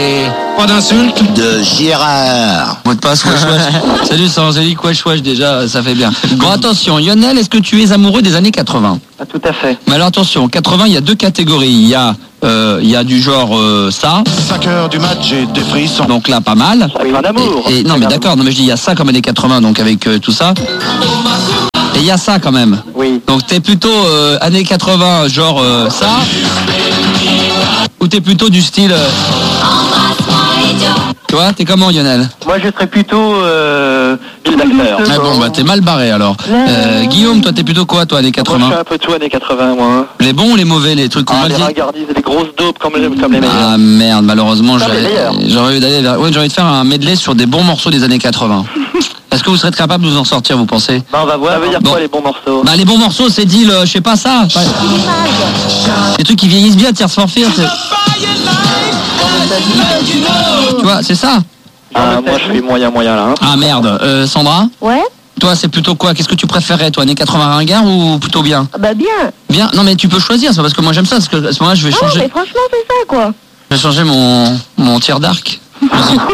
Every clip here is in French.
Pas d'insulte. De Gérard. Mot de passe, wesh wesh. Salut, c'est Angélique, wesh wesh, déjà, ça fait bien. Bon, attention, Lionel, est-ce que tu es amoureux des années 80 ? Ah, tout à fait. Mais alors attention, 80, il y a deux catégories. Il y a du genre ça. 5 heures du match, j'ai des frissons. Donc là, pas mal. Oui, d'amour. Et non, mais d'accord, non, mais je dis, il y a ça comme années 80, donc avec tout ça. Et il y a ça quand même. Oui. Donc t'es plutôt années 80, genre ça. Ou t'es plutôt du style. Tu vois, t'es comment, Lionel ? Moi, je serais plutôt Bill Baxter. Ah bon, bah t'es mal barré alors. Guillaume, toi t'es plutôt quoi, toi, années Moi, je 80 suis un peu tout années 80, moi. Les bons ou les mauvais, les trucs qu'on Ah, va les dire ? ringardis, les grosses dopes comme les meilleurs. Ah merde, malheureusement, Pas les meilleurs. j'aurais envie de faire un medley sur des bons morceaux des années 80. Est-ce que vous serez capable de vous en sortir, vous pensez ? Bah, on va voir. Ça veut dire Bon. quoi, les bons morceaux? Bah les bons morceaux, c'est dit, je sais pas ça. Les trucs qui vieillissent bien, Tears for Fears. Tu vois, c'est ça. Ah, moi, je suis moyen là. Hein. Ah merde, Sandra ? Ouais. Toi, c'est plutôt quoi ? Qu'est-ce que tu préférais, toi, années 80 ringard ou plutôt bien ? Bah bien. Bien, non mais tu peux choisir, c'est parce que moi j'aime ça, parce que à ce moment-là je vais Non, changer. mais franchement, c'est ça, quoi. Je vais changer mon tir d'arc. Hein ?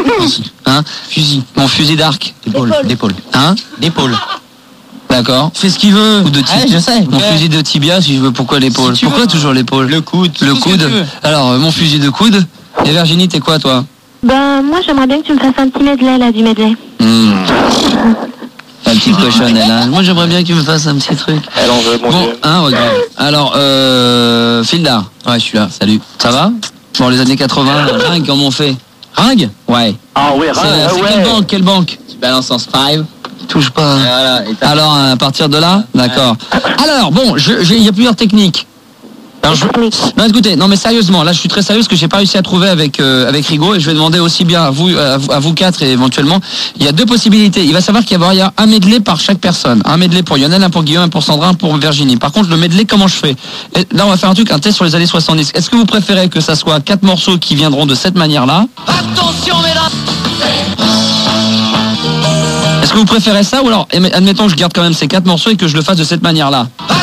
Fusil. Mon fusil d'arc. D'épaule. Hein ? D'épaule. D'accord. Fais ce qu'il veut. Ou de tibia. Je sais. Mon fusil de tibia, si je veux. Pourquoi l'épaule ? Pourquoi toujours l'épaule ? Le coude. Le coude. Alors, mon fusil de coude. Et Virginie, t'es quoi, toi ? Ben, moi, j'aimerais bien que tu me fasses un petit medley, là, du medley. La petite cochonne, elle. Hein. Moi, j'aimerais bien que tu me fasses un petit truc. Elle en veut, mon Bon, Dieu. hein, regarde. Alors, Fildar. Ouais, je suis là. Salut. Ça va ? Bon, les années 80, Ring, comment on fait ? Ring ? Ouais. Ah oui, C'est quelle banque ? Tu balances en Strive. Touche pas. Voilà, alors, à partir de là, d'accord. Alors, bon, il y a plusieurs techniques. Alors, non, écoutez, non mais sérieusement, là je suis très sérieux parce que j'ai pas réussi à trouver avec Rigaud et je vais demander aussi bien à vous quatre et éventuellement. Il y a deux possibilités. Il va savoir qu'il va y avoir un medley par chaque personne. Un medley pour Lionel, un pour Guillaume, un pour Sandra, un pour Virginie. Par contre, le medley, comment je fais ? Et là, on va faire un test sur les années 70. Est-ce que vous préférez que ça soit 4 morceaux qui viendront de cette manière-là ? Attention, mesdames ! Est-ce que vous préférez ça ou alors, admettons que je garde quand même ces 4 morceaux et que je le fasse de cette manière-là ?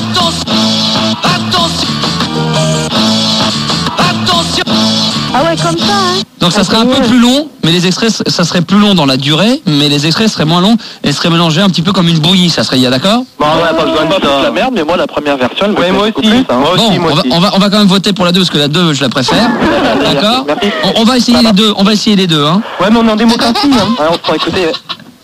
Ah ouais, comme ça, hein. Donc ça serait un peu plus long, mais les extraits, ça serait plus long dans la durée, mais les extraits seraient moins longs et seraient mélangés un petit peu comme une bouillie, ça serait, d'accord ? Bon, on n'a pas besoin de ça. La merde, mais moi, la première version, elle me plaît beaucoup plus. Hein. Bon, on va quand même voter pour la 2 parce que la 2 je la préfère. D'accord ? On va essayer les deux, hein. Ouais, mais on est en démocratie, hein. Alors, on se prend écouter. Pardon ?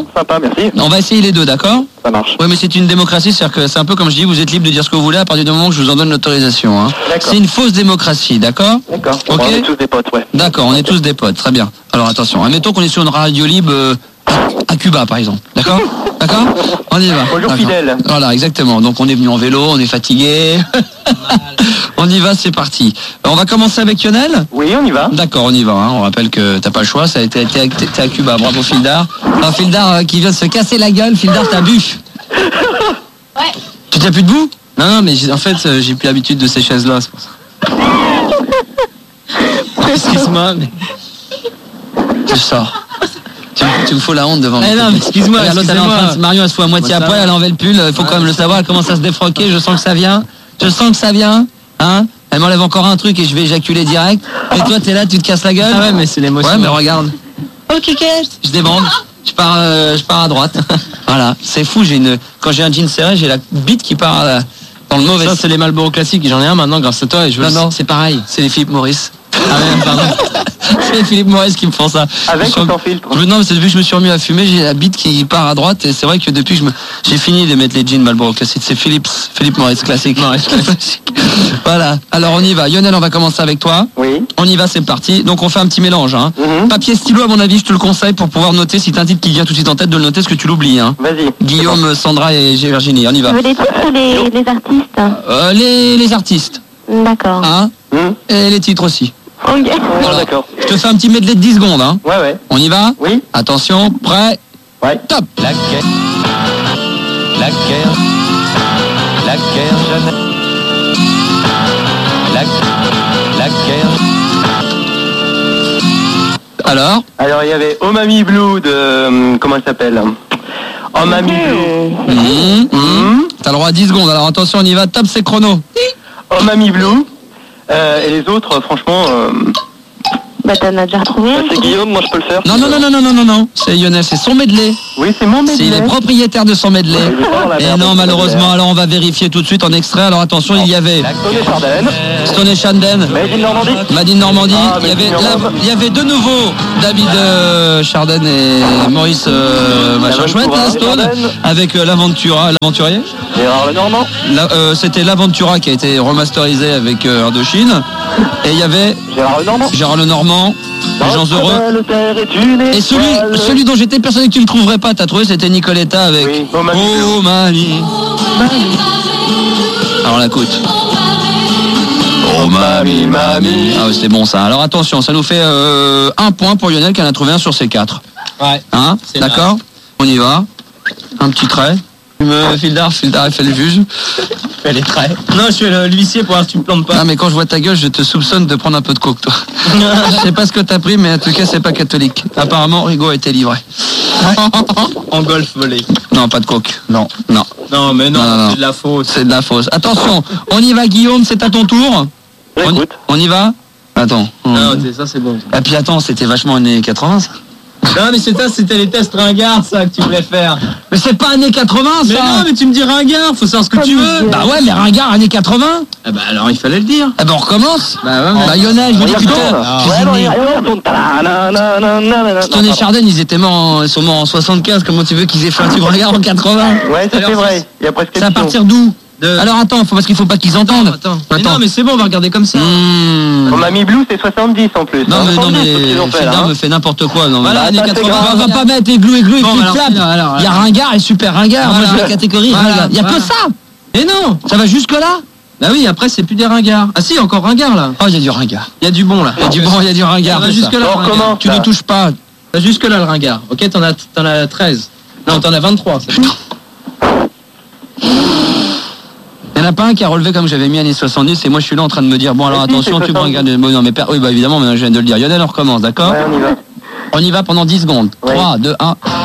Sympa, merci. On va essayer les deux, d'accord ? Ça marche. Oui, mais c'est une démocratie, c'est-à-dire que c'est un peu comme je dis, vous êtes libre de dire ce que vous voulez à partir du moment où je vous en donne l'autorisation. Hein. C'est une fausse démocratie, d'accord ? D'accord. Ok. On est tous des potes, ouais. D'accord, on est tous des potes, très bien. Alors attention, admettons qu'on est sur une radio libre à Cuba, par exemple. D'accord ? D'accord ? On y va. Bonjour, D'accord. fidèle. Voilà, exactement. Donc on est venu en vélo, on est fatigué. On y va, c'est parti. On va commencer avec Lionel ? Oui, on y va. D'accord, on y va. Hein. On rappelle que t'as pas le choix, ça a été t'es à Cuba. Bravo Fildar. Un Fildar qui vient de se casser la gueule. Fildar, t'as bu. Ouais. Tu tiens plus debout ? Non, mais en fait, j'ai plus l'habitude de ces chaises-là, c'est pour ça. Excuse-moi, mais... Tu sors. Tu me fous la honte devant moi. Non, mais excuse-moi. Marion, elle se fout à moitié après, elle a enlevé le pull. Il faut quand même le savoir. Elle commence à se défroquer. Je sens que ça vient. Hein ? Elle m'enlève encore un truc et je vais éjaculer direct. Et toi, t'es là, tu te casses la gueule. Ah ouais, mais c'est l'émotion. Ouais, mais regarde. Ok, Je débande. Je pars à droite. Voilà. C'est fou. Quand j'ai un jean serré, j'ai la bite qui part dans le mauvais. Ça, c'est les Marlboro classiques. J'en ai un maintenant grâce à toi. Et non, c'est pareil. C'est les Philippe Maurice. Ah ouais, pardon. C'est Philippe Maurice qui me font ça. Avec ou sans filtre ? Non, mais c'est depuis que je me suis remis à fumer, j'ai la bite qui part à droite et c'est vrai que depuis que j'ai fini de mettre les jeans Marlboro classiques, c'est Philippe Maurice classique. Voilà. Alors on y va. Lionel, on va commencer avec toi. Oui. On y va, c'est parti. Donc on fait un petit mélange. Hein. Papier stylo, à mon avis, je te le conseille pour pouvoir noter. Si t'as un titre qui vient tout de suite en tête, de le noter, ce que tu l'oublies. Hein. Vas-y. Guillaume, Sandra et Virginie, on y va. Tu veux des titres ou les artistes ? Les artistes. D'accord. Hein. Et les titres aussi. Ok. Alors, d'accord. Je te fais un petit medley de 10 secondes. Hein. Ouais. On y va ? Oui. Attention, prêt ? Ouais. Top. La guerre jeune. La guerre. Alors, il y avait Oh Mamie Blue de... comment elle s'appelle ? Oh Mamie Blue. T'as le droit à 10 secondes. Alors attention, on y va. Top, c'est chrono. Oh Mamie Blue. Et les autres, franchement... Bah, t'en as déjà retrouvé. C'est Guillaume, moi je peux le faire. Non. C'est Lionel, c'est son medley. Oui, c'est mon C'est medley. il est propriétaire de son medley. Et non, malheureusement, alors on va vérifier tout de suite en extrait. Alors attention, il y avait Stone et Chardin. Stone et Shandon, Made in Normandie. Made in Normandie. Ah, Il y Made in avait Normandie. il y avait de nouveau David Chardin et Maurice machin chouette, hein, Stone, Chardin. avec l'aventurier. Gérard Lenormand. C'était l'Aventura qui a été remasterisé avec Indochine. Et il y avait Gérard Lenormand, Les gens heureux. Et celui dont j'étais persuadé que tu ne trouverais pas, t'as trouvé, c'était Nicoletta avec Oh Mali. Alors on l'écoute. Oh Mami, Mami. Ah oui, c'est bon ça. Alors attention, ça nous fait 1 point pour Lionel qui en a trouvé 1 sur ces 4. Ouais. Hein, d'accord. On y va. Un petit trait. Fildar, il fait les juges. Fais les traits. Non, je suis l'huissier pour voir si tu me plantes pas. Non, mais quand je vois ta gueule, je te soupçonne de prendre un peu de coke, toi. Je sais pas ce que t'as pris, mais en tout cas, c'est pas catholique. Apparemment, Rigaud a été livré. En golf volé. Non, pas de coke. Non. Non, mais non, c'est de la fausse. C'est de la fausse. Attention, on y va, Guillaume, c'est à ton tour. On y va. Attends. Non, ça c'est bon. Et puis attends, c'était vachement années 80, ça. Non, mais c'était les tests ringards, ça, que tu voulais faire. Mais c'est pas années 80, ça. Mais non, mais tu me dis ringard, faut savoir ce que tu veux. Bah ouais, mais ringard, années 80. Ah bah alors, il fallait le dire. Ah bah on recommence. Bah ouais, Bah Lionel, je vous dis putain. Stone et Chardin, ils sont morts en 75. Comment tu veux qu'ils aient fait un tube ringard en 80? Ouais, ça c'est vrai. Il y a presque. C'est à partir d'où? Alors attends, parce qu'il faut pas qu'ils entendent. Attends. Mais non, mais c'est bon, on va regarder comme ça. On m'a mis Blue, c'est 70 en plus. Non, mais Fildar me fait n'importe quoi. Non, voilà, années 80. On va pas mettre Igloo et Flip Flap. Il y a ringard et super ringard. Moi, je la catégorie ringard. Il y a que ça. Et non, ça va jusque là. Bah oui, après c'est plus des ringards. Ah si, encore ringard là. Oh, il y a du ringard. Il y a du bon là. Il y a du bon, il y a du ringard. Jusque là. Comment tu ne touches pas. Jusque là le ringard. Ok, t'en as 13. Non, t'en as 23. Putain. Il n'y en a pas un qui a relevé comme j'avais mis années 70 et moi je suis là en train de me dire bon alors attention tu prends regarde non mais oui bah évidemment maintenant je viens de le dire Lionel on recommence d'accord. Ouais, on y va. On y va pendant 10 secondes. 3, 2, 1.